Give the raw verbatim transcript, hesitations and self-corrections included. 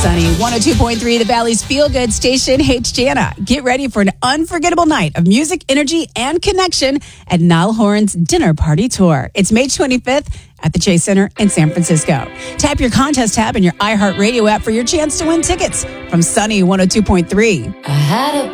Sunny one oh two point three, the Valley's feel-good station. Hey, it's Jana. Get ready for an unforgettable night of music, energy, and connection at Niall Horan's Dinner Party Tour. It's May twenty-fifth at the Chase Center in San Francisco. Tap your contest tab in your iHeartRadio app for your chance to win tickets from Sunny one oh two point three. I had a